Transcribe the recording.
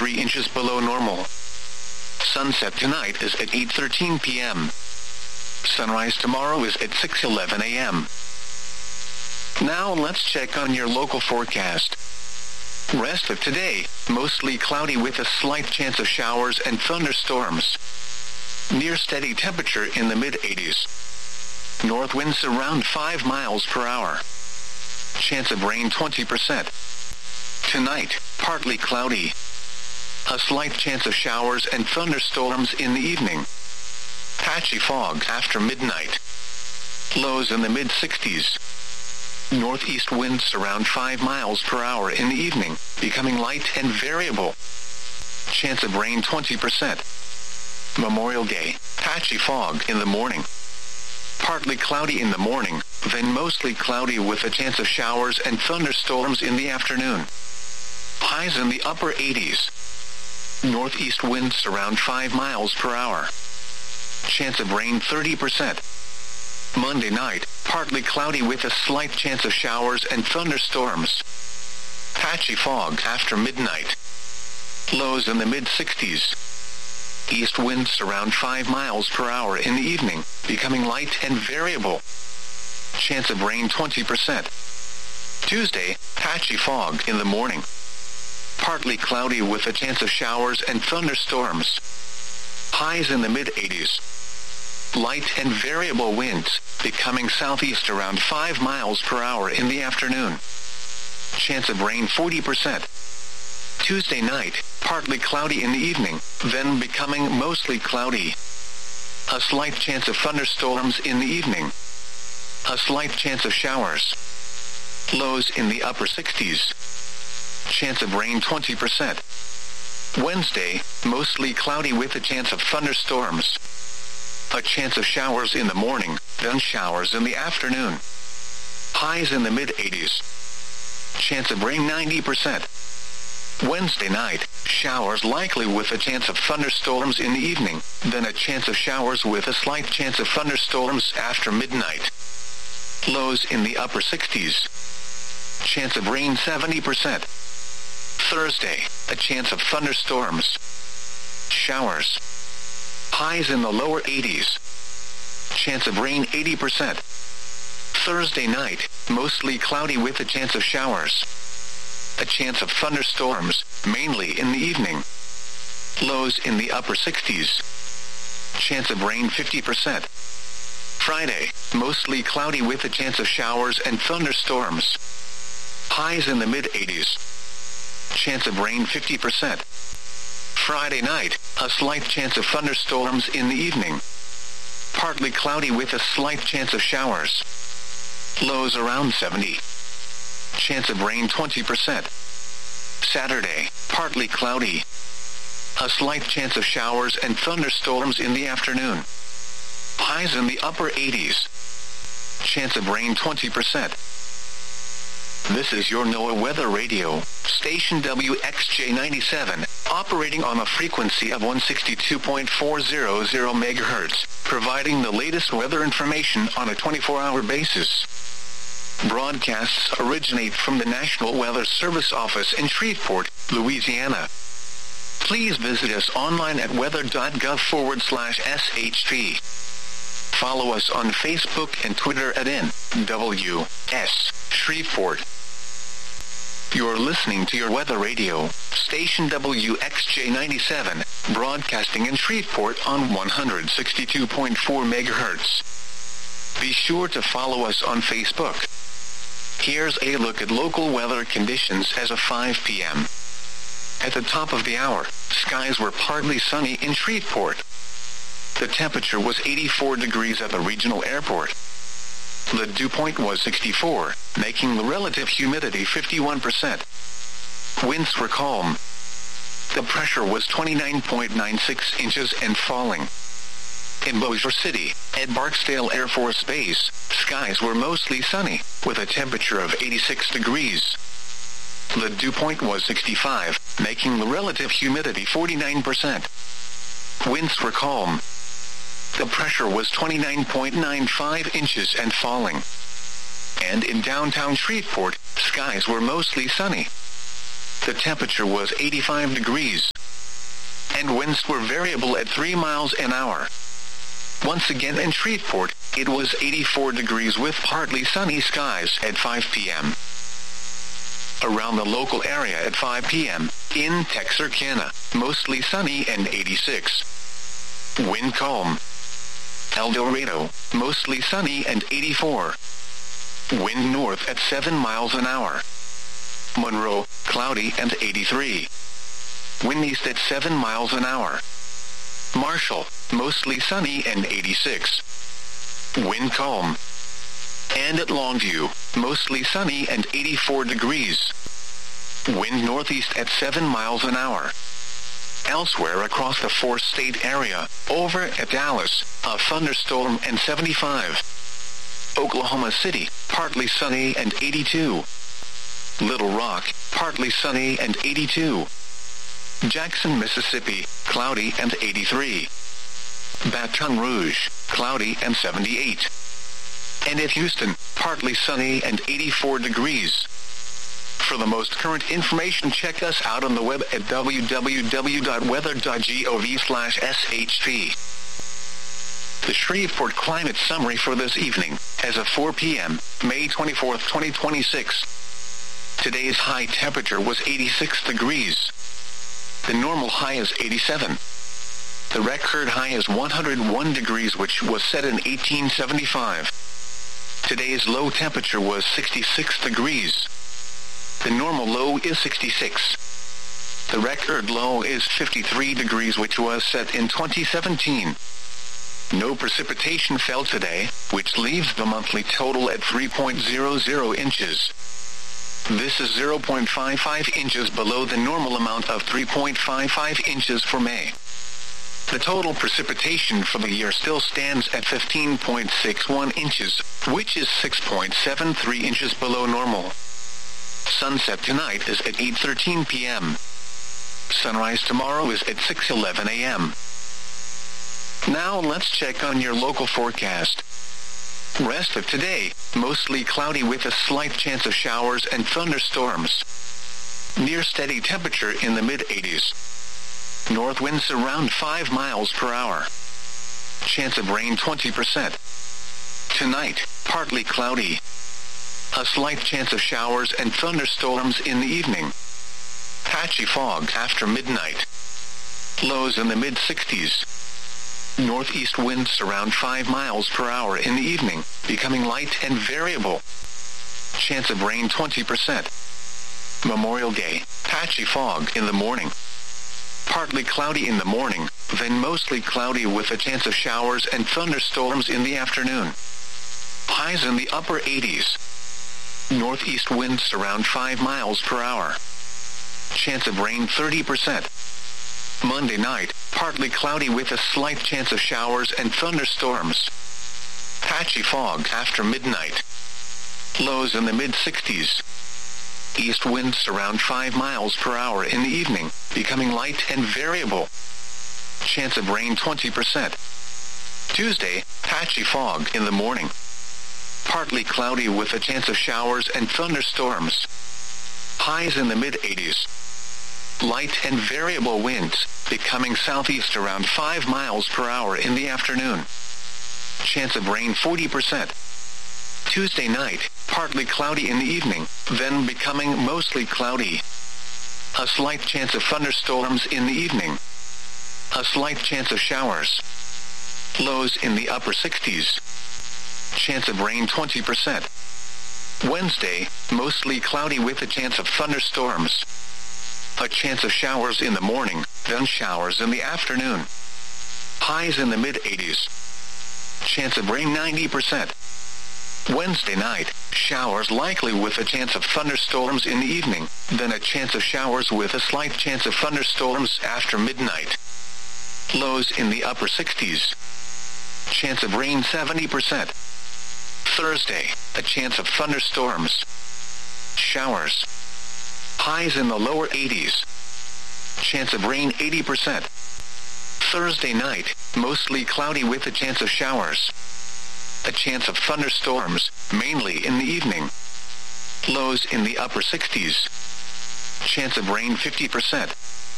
3 inches below normal. Sunset tonight is at 8:13 p.m. Sunrise tomorrow is at 6:11 a.m. Now let's check on your local forecast. Rest of today, mostly cloudy with a slight chance of showers and thunderstorms. Near steady temperature in the mid-80s. North winds around 5 miles per hour. Chance of rain 20%. Tonight, partly cloudy. A slight chance of showers and thunderstorms in the evening. Patchy fog after midnight. Lows in the mid-60s. Northeast winds around 5 miles per hour in the evening, becoming light and variable. Chance of rain 20%. Memorial Day, patchy fog in the morning. Partly cloudy in the morning, then mostly cloudy with a chance of showers and thunderstorms in the afternoon. Highs in the upper 80s. Northeast winds around 5 miles per hour. Chance of rain 30%. Monday night, partly cloudy with a slight chance of showers and thunderstorms. Patchy fog after midnight. Lows in the mid-60s. East winds around 5 miles per hour in the evening, becoming light and variable. Chance of rain 20%. Tuesday, patchy fog in the morning. Partly cloudy with a chance of showers and thunderstorms. Highs in the mid-80s. Light and variable winds, becoming southeast around 5 miles per hour in the afternoon. Chance of rain 40%. Tuesday night, partly cloudy in the evening, then becoming mostly cloudy. A slight chance of thunderstorms in the evening. A slight chance of showers. Lows in the upper 60s. Chance of rain 20%. Wednesday, mostly cloudy with a chance of thunderstorms. A chance of showers in the morning, then showers in the afternoon. Highs in the mid-80s. Chance of rain 90%. Wednesday night, showers likely with a chance of thunderstorms in the evening, then a chance of showers with a slight chance of thunderstorms after midnight. Lows in the upper 60s. Chance of rain 70%. Thursday, a chance of thunderstorms. Showers. Highs in the lower 80s. Chance of rain 80%. Thursday night, mostly cloudy with a chance of showers. A chance of thunderstorms, mainly in the evening. Lows in the upper 60s. Chance of rain 50%. Friday, mostly cloudy with a chance of showers and thunderstorms. Highs in the mid-80s. Chance of rain 50%. Friday night, a slight chance of thunderstorms in the evening. Partly cloudy with a slight chance of showers. Lows around 70. Chance of rain 20%. Saturday, partly cloudy. A slight chance of showers and thunderstorms in the afternoon. Highs in the upper 80s. Chance of rain 20%. This is your NOAA Weather Radio, station WXJ97, operating on a frequency of 162.400 MHz, providing the latest weather information on a 24-hour basis. Broadcasts originate from the National Weather Service office in Shreveport, Louisiana. Please visit us online at weather.gov/SHP. Follow us on Facebook and Twitter at NWS Shreveport. You're listening to your Weather Radio, station WXJ97, broadcasting in Shreveport on 162.4 MHz. Be sure to follow us on Facebook. Here's a look at local weather conditions as of 5 p.m. At the top of the hour, skies were partly sunny in Shreveport. The temperature was 84 degrees at the regional airport. The dew point was 64, making the relative humidity 51%. Winds were calm. The pressure was 29.96 inches and falling. In Bossier City, at Barksdale Air Force Base, skies were mostly sunny, with a temperature of 86 degrees. The dew point was 65, making the relative humidity 49%. Winds were calm. The pressure was 29.95 inches and falling. And in downtown Shreveport, skies were mostly sunny. the temperature was 85 degrees. And winds were variable at 3 miles an hour. Once again in Shreveport, it was 84 degrees with partly sunny skies at 5 p.m. Around the local area at 5 p.m., in Texarkana, mostly sunny and 86. Wind calm. El Dorado, mostly sunny and 84. Wind north at 7 miles an hour. Monroe, cloudy and 83. Wind east at 7 miles an hour. Marshall, mostly sunny and 86. Wind calm. And at Longview, mostly sunny and 84 degrees. Wind northeast at 7 miles an hour. Elsewhere across the four-state area, over at Dallas, a thunderstorm and 75. Oklahoma City, partly sunny and 82. Little Rock, partly sunny and 82. Jackson, Mississippi, cloudy and 83. Baton Rouge, cloudy and 78. And at Houston, partly sunny and 84 degrees. For the most current information, check us out on the web at www.weather.gov/SHP. The Shreveport Climate Summary for this evening, as of 4 p.m., May 24, 2026. Today's high temperature was 86 degrees. The normal high is 87. The record high is 101 degrees, which was set in 1875. Today's low temperature was 66 degrees. The normal low is 66. The record low is 53 degrees, which was set in 2017. No precipitation fell today, which leaves the monthly total at 3.00 inches. This is 0.55 inches below the normal amount of 3.55 inches for May. The total precipitation for the year still stands at 15.61 inches, which is 6.73 inches below normal. Sunset tonight is at 8:13 p.m. Sunrise tomorrow is at 6:11 a.m. Now let's check on your local forecast. Rest of today, mostly cloudy with a slight chance of showers and thunderstorms. Near steady temperature in the mid-80s. North winds around 5 miles per hour. Chance of rain 20%. Tonight, partly cloudy. A slight chance of showers and thunderstorms in the evening. Patchy fog after midnight. Lows in the mid-60s. Northeast winds around 5 miles per hour in the evening, becoming light and variable. Chance of rain 20%. Memorial Day, patchy fog in the morning. Partly cloudy in the morning, then mostly cloudy with a chance of showers and thunderstorms in the afternoon. Highs in the upper 80s. Northeast winds around 5 miles per hour. Chance of rain 30%. Monday night, partly cloudy with a slight chance of showers and thunderstorms. Patchy fog after midnight. Lows in the mid-60s. East winds around 5 miles per hour in the evening, becoming light and variable. Chance of rain 20%. Tuesday, patchy fog in the morning. Partly cloudy with a chance of showers and thunderstorms. Highs in the mid-80s. Light and variable winds, becoming southeast around 5 miles per hour in the afternoon. Chance of rain 40%. Tuesday night, partly cloudy in the evening, then becoming mostly cloudy. A slight chance of thunderstorms in the evening. A slight chance of showers. Lows in the upper 60s. Chance of rain 20%. Wednesday, mostly cloudy with a chance of thunderstorms. A chance of showers in the morning, then showers in the afternoon. Highs in the mid-80s. Chance of rain 90%. Wednesday night, showers likely with a chance of thunderstorms in the evening, then a chance of showers with a slight chance of thunderstorms after midnight. Lows in the upper 60s. Chance of rain 70%. Thursday, a chance of thunderstorms. Showers. Highs in the lower 80s. Chance of rain 80%. Thursday night, mostly cloudy with a chance of showers. A chance of thunderstorms, mainly in the evening. Lows in the upper 60s. Chance of rain 50%.